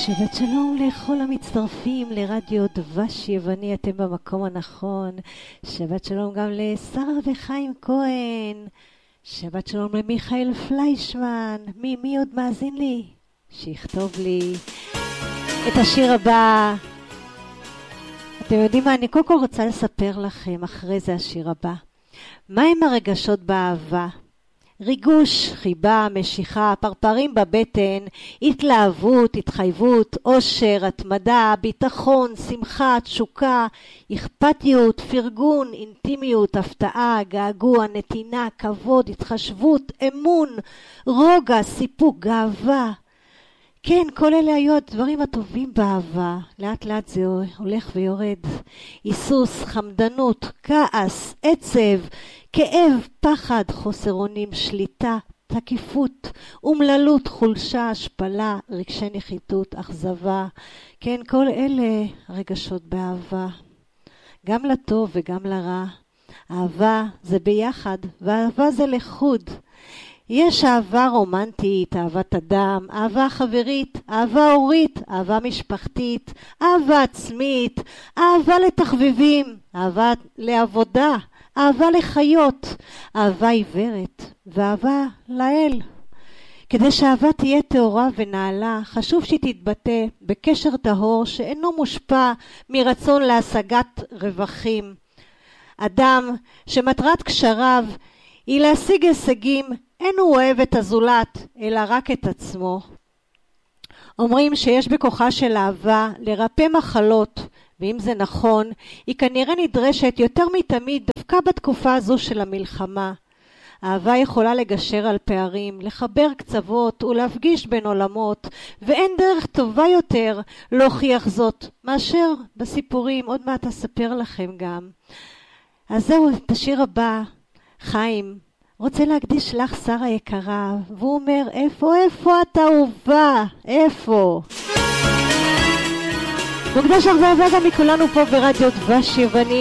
שבת שלום לכל המצטרפים לרדיו דבש יווני, אתם במקום הנכון. שבת שלום גם לשרה וחיים כהן. שבת שלום למיכאל פליישמן. מי עוד מאזין לי? שיכתוב לי את השיר הבא. אתם יודעים מה? אני קודם כל רוצה לספר לכם אחרי זה השיר הבא. מה הם הרגשות באהבה? ריגוש, חיבה, משיכה, פרפרים בבטן, התלהבות, התחייבות, אושר, התמדה, ביטחון, שמחה, תשוקה, אכפתיות, פרגון, אינטימיות, הפתעה, געגוע, נתינה, כבוד, התחשבות, אמון, רוגע, סיפוק, גאווה. כן, כל אלה היו הדברים הטובים באהבה. לאט לאט זה הולך ויורד. היסוס, חמדנות, כעס, עצב, כאב, פחד, חוסר אונים, שליטה, תקיפות, אומללות, חולשה, השפלה, רגשי נחיתות, אכזבה. כן, כל אלה רגשות באהבה. גם לטוב וגם לרע. אהבה זה ביחד, ואהבה זה לחוד. יש אהבה רומנטית, אהבת אדם, אהבה חברית, אהבה הורית, אהבה משפחתית, אהבה עצמית, אהבה לתחביבים, אהבה לעבודה, אהבה לחיות, אהבה עיוורת ואהבה לאל. כדי שאהבה תהיה טהורה ונעלה, חשוב שהיא תתבטא בקשר טהור שאינו מושפע מרצון להשגת רווחים. אדם שמטרת קשריו היא להשיג הישגים, אין הוא אוהב את הזולת, אלא רק את עצמו. אומרים שיש בכוחה של אהבה לרפא מחלות, ואם זה נכון, היא כנראה נדרשת יותר מתמיד דווקא בתקופה הזו של המלחמה. אהבה יכולה לגשר על פערים, לחבר קצוות ולהפגיש בין עולמות, ואין דרך טובה יותר להוכיח זאת, מאשר בסיפורים, עוד מעט אספר לכם גם. אז זהו, את השיר הבא, חיים רוצה להקדיש לך שרה יקרה, והוא אומר, איפה את אהובה? איפה? מוקדש הרבה גם מכולנו פה ברדיו דבש יווני.